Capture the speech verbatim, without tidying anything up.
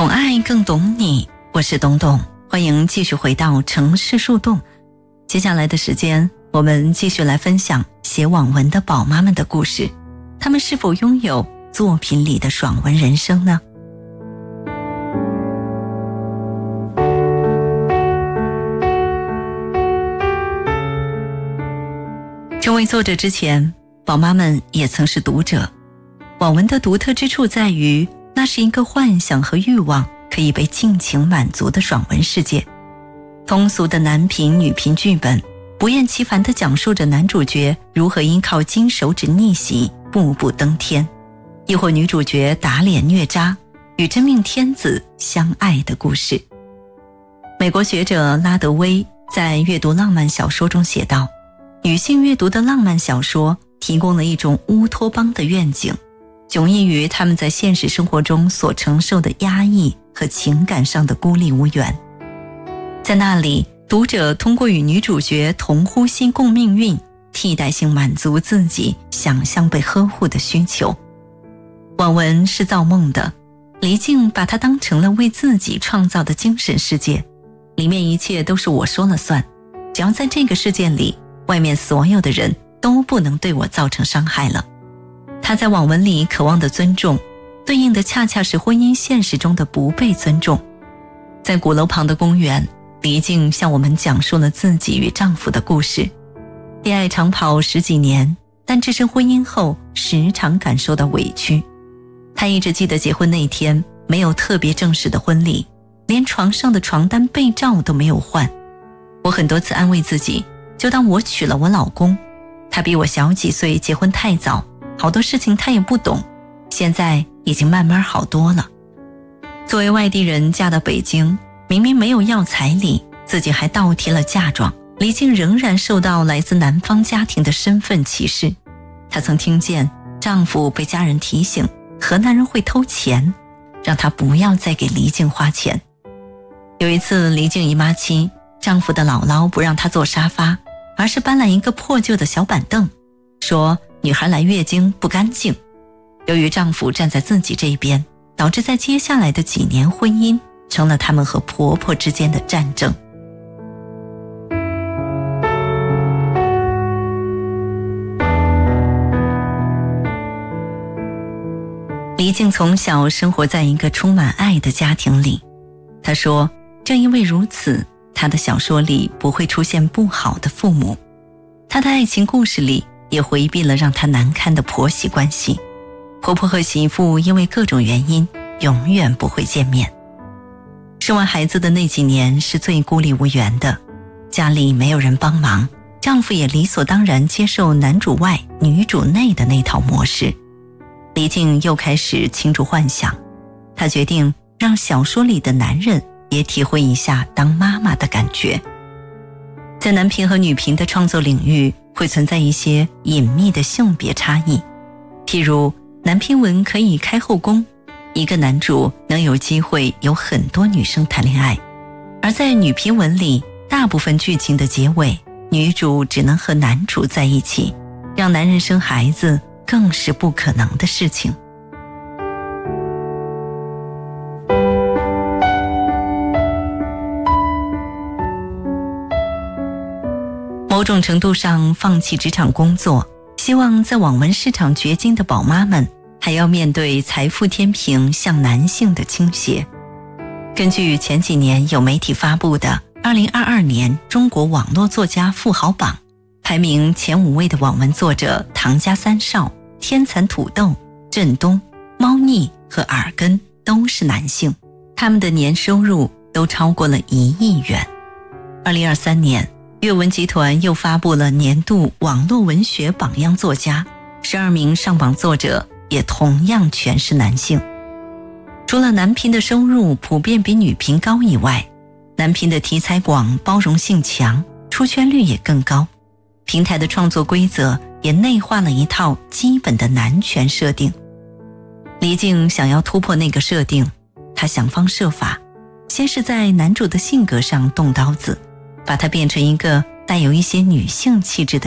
懂爱更懂你，我是董董，欢迎继续回到城市树洞。接下来的时间，我们继续来分享写网文的宝妈们的故事，她们是否拥有作品里的爽文人生呢？成为作者之前，宝妈们也曾是读者。网文的独特之处在于，那是一个幻想和欲望可以被尽情满足的爽文世界。通俗的男频女频剧本，不厌其烦地讲述着男主角如何因靠金手指逆袭步步登天，亦或女主角打脸虐渣与真命天子相爱的故事。美国学者拉德威在阅读浪漫小说中写道，女性阅读的浪漫小说提供了一种乌托邦的愿景，迥异于他们在现实生活中所承受的压抑和情感上的孤立无援。在那里，读者通过与女主角同呼吸共命运，替代性满足自己想象被呵护的需求。网文是造梦的，黎静把它当成了为自己创造的精神世界，里面一切都是我说了算，只要在这个世界里，外面所有的人都不能对我造成伤害了。他在网文里渴望的尊重，对应的恰恰是婚姻现实中的不被尊重。在鼓楼旁的公园，黎静向我们讲述了自己与丈夫的故事。恋爱长跑十几年，但置身婚姻后时常感受到委屈。她一直记得结婚那天没有特别正式的婚礼，连床上的床单被罩都没有换。我很多次安慰自己，就当我娶了我老公，他比我小几岁，结婚太早，好多事情他也不懂，现在已经慢慢好多了。作为外地人嫁到北京，明明没有要彩礼，自己还倒贴了嫁妆，黎静仍然受到来自南方家庭的身份歧视。她曾听见丈夫被家人提醒河南人会偷钱，让她不要再给黎静花钱。有一次黎静姨妈期，丈夫的姥姥不让她坐沙发，而是搬来一个破旧的小板凳，说女孩来月经不干净。由于丈夫站在自己这一边，导致在接下来的几年婚姻成了他们和婆婆之间的战争。黎静从小生活在一个充满爱的家庭里，她说，正因为如此，她的小说里不会出现不好的父母，她的爱情故事里也回避了让她难堪的婆媳关系。婆婆和媳妇因为各种原因永远不会见面。生完孩子的那几年是最孤立无援的，家里没有人帮忙，丈夫也理所当然接受男主外女主内的那套模式。黎静又开始倾注幻想，她决定让小说里的男人也体会一下当妈妈的感觉。在男频和女频的创作领域，会存在一些隐秘的性别差异，譬如男频文可以开后宫，一个男主能有机会有很多女生谈恋爱，而在女频文里，大部分剧情的结尾，女主只能和男主在一起，让男人生孩子更是不可能的事情。某种程度上放弃职场工作，希望在网文市场掘金的宝妈们还要面对财富天平向男性的倾斜。根据前几年有媒体发布的二零二二年中国网络作家富豪榜，排名前五位的网文作者唐家三少、天蚕土豆、振东、猫腻和耳根都是男性，他们的年收入都超过了一亿元。二零二三年阅文集团又发布了年度网络文学榜样作家，十二名上榜作者也同样全是男性。除了男频的收入普遍比女频高以外，男频的题材广，包容性强，出圈率也更高。平台的创作规则也内化了一套基本的男权设定。黎静想要突破那个设定，她想方设法，先是在男主的性格上动刀子，把他变成一个带有一些女性气质的